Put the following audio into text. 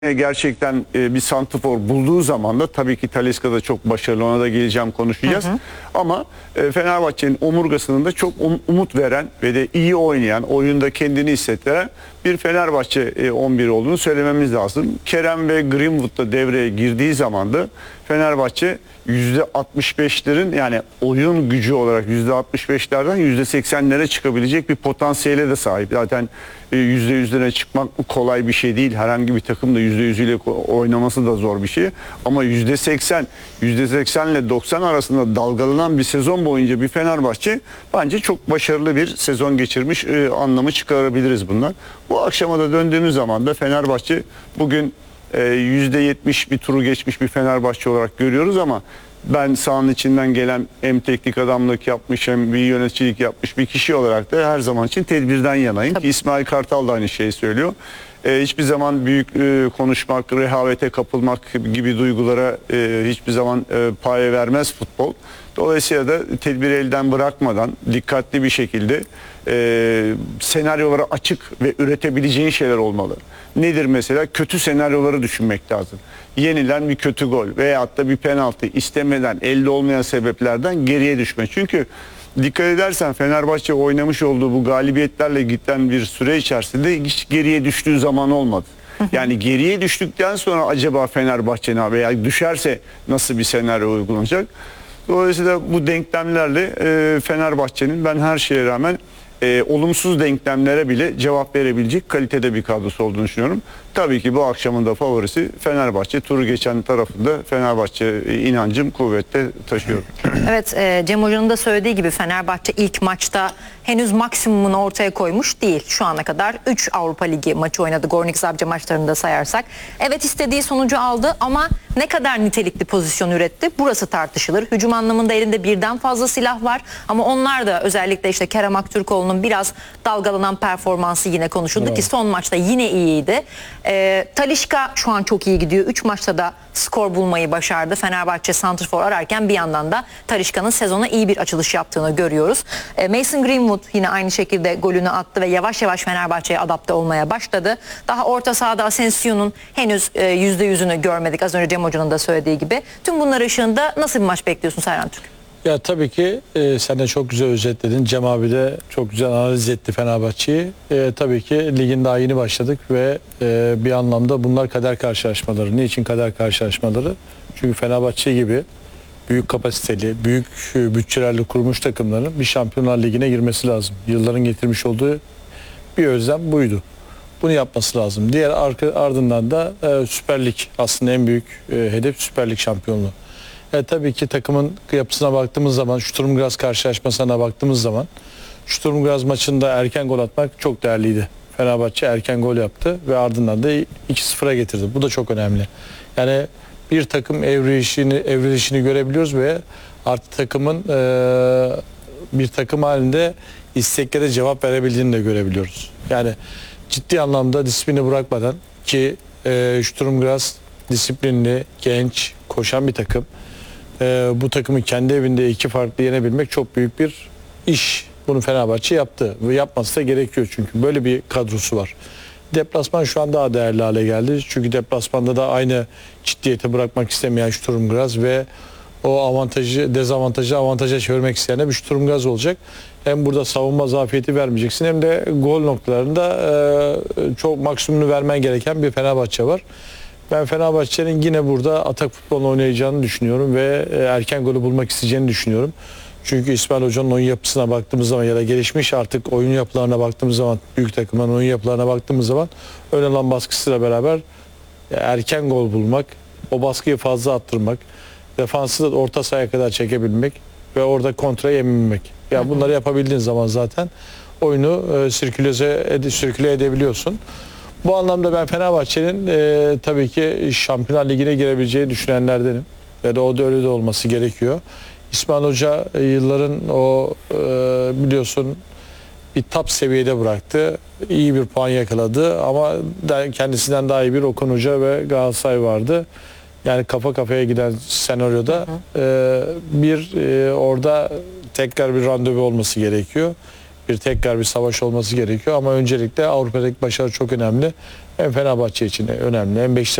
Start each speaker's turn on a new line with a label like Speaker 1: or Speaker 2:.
Speaker 1: gerçekten bir santrafor bulduğu zaman da tabii ki Talisca da çok başarılı, ona da geleceğim, konuşacağız. Ama Fenerbahçe'nin omurgasının da çok umut veren ve de iyi oynayan, oyunda kendini hissettiren bir Fenerbahçe 11 olduğunu söylememiz lazım. Kerem ve Greenwood da devreye girdiği zaman da Fenerbahçe %65'lerin, yani oyun gücü olarak %65'lerden %80'lere çıkabilecek bir potansiyele de sahip. Zaten %100'lere çıkmak kolay bir şey değil. Herhangi bir takım da %100'üyle oynaması da zor bir şey. Ama %80 ile 90 arasında dalgalanan bir sezon boyunca bir Fenerbahçe bence çok başarılı bir sezon geçirmiş anlamı çıkarabiliriz bundan. Bu akşama da döndüğümüz zaman da Fenerbahçe bugün %70 bir turu geçmiş bir Fenerbahçe olarak görüyoruz ama ben sahanın içinden gelen hem teknik adamlık yapmış hem bir yöneticilik yapmış bir kişi olarak da her zaman için tedbirden yanayım. Ki İsmail Kartal da aynı şeyi söylüyor. Hiçbir zaman büyük konuşmak, rehavete kapılmak gibi duygulara hiçbir zaman paye vermez futbol. Dolayısıyla da tedbiri elden bırakmadan dikkatli bir şekilde senaryolara açık ve üretebileceğin şeyler olmalı. Nedir mesela? Kötü senaryoları düşünmek lazım. Yenilen bir kötü gol veyahut da bir penaltı istemeden, elde olmayan sebeplerden geriye düşme. Çünkü dikkat edersen Fenerbahçe oynamış olduğu bu galibiyetlerle giden bir süre içerisinde hiç geriye düştüğü zaman olmadı. Yani geriye düştükten sonra acaba Fenerbahçe ne veya düşerse nasıl bir senaryo uygulanacak? Dolayısıyla bu denklemlerle Fenerbahçe'nin ben her şeye rağmen olumsuz denklemlere bile cevap verebilecek kalitede bir kadrosu olduğunu düşünüyorum. Tabii ki bu akşamın da favorisi Fenerbahçe. Turu geçen tarafında Fenerbahçe inancım kuvvette taşıyorum.
Speaker 2: Evet, Cem Hoca'nın da söylediği gibi Fenerbahçe ilk maçta henüz maksimumunu ortaya koymuş değil. Şu ana kadar 3 Avrupa Ligi maçı oynadı. Gornik Zabrze maçlarını da sayarsak. Evet, istediği sonucu aldı ama ne kadar nitelikli pozisyon üretti? Burası tartışılır. Hücum anlamında elinde birden fazla silah var ama onlar da özellikle işte Kerem Aktürkoğlu'nun biraz dalgalanan performansı yine konuşuldu ki son maçta yine iyiydi. Talisca şu an çok iyi gidiyor. 3 maçta da skor bulmayı başardı. Fenerbahçe santrfor ararken bir yandan da Talisca'nın sezona iyi bir açılış yaptığını görüyoruz. Mason Greenwood yine aynı şekilde golünü attı ve yavaş yavaş Fenerbahçe'ye adapte olmaya başladı. Daha orta sahada Asensio'nun henüz %100'ünü görmedik. Az önce Cem Hoca'nın da söylediği gibi. Tüm bunlar ışığında nasıl bir maç bekliyorsun Serhan Türk?
Speaker 3: Ya tabii ki sen de çok güzel özetledin. Cem abi de çok güzel analiz etti Fenerbahçe'yi. Tabii ki ligin daha yeni başladık ve bir anlamda bunlar kader karşılaşmaları. Niçin kader karşılaşmaları? Çünkü Fenerbahçe gibi büyük kapasiteli, büyük bütçelerle kurmuş takımların bir Şampiyonlar Ligi'ne girmesi lazım. Yılların getirmiş olduğu bir özlem buydu. Bunu yapması lazım. Diğer ardından da Süper Lig, aslında en büyük hedef Süper Lig şampiyonluğu. Tabii ki takımın yapısına baktığımız zaman, Sturm Graz karşılaşmasına baktığımız zaman Sturm Graz maçında erken gol atmak çok değerliydi. Fenerbahçe erken gol yaptı ve ardından da 2-0'a getirdi. Bu da çok önemli. Yani bir takım evrilişini görebiliyoruz ve artık takımın bir takım halinde isteklere cevap verebildiğini de görebiliyoruz. Yani ciddi anlamda disiplini bırakmadan ki Sturm Graz disiplinli, genç, koşan bir takım. Bu takımı kendi evinde 2 farklı yenebilmek çok büyük bir iş. Bunu Fenerbahçe yaptı ve yapması da gerekiyor çünkü böyle bir kadrosu var. Deplasman şu an daha değerli hale geldi. Çünkü deplasmanda da aynı ciddiyete bırakmak istemeyen Sturm Graz ve o dezavantajı avantaja çevirmek isteyen bir Sturm Graz olacak. Hem burada savunma zafiyeti vermeyeceksin hem de gol noktalarında çok maksimumunu vermen gereken bir Fenerbahçe var. Ben Fenerbahçe'nin yine burada atak futbolunu oynayacağını düşünüyorum ve erken golü bulmak isteyeceğini düşünüyorum. Çünkü İsmail Hoca'nın oyun yapısına baktığımız zaman ya da gelişmiş artık oyun yapılarına baktığımız zaman, büyük takımların oyun yapılarına baktığımız zaman ön alan baskısıyla beraber erken gol bulmak, o baskıyı fazla attırmak, defansı da orta sahaya kadar çekebilmek ve orada kontra yememek. Ya bunları yapabildiğin zaman zaten oyunu sirküle edebiliyorsun. Bu anlamda ben Fenerbahçe'nin tabii ki Şampiyonlar Ligi'ne girebileceğini düşünenlerdenim. Ve de o da öyle de olması gerekiyor. İsmail Hoca yılların o biliyorsun bir top seviyede bıraktı. İyi bir puan yakaladı ama kendisinden daha iyi bir Okan Hoca ve Galatasaray vardı. Yani kafa kafaya giden senaryoda orada tekrar bir randevu olması gerekiyor. tekrar bir savaş olması gerekiyor ama öncelikle Avrupa'daki başarı çok önemli. Hem Fenerbahçe için önemli hem Beşiktaş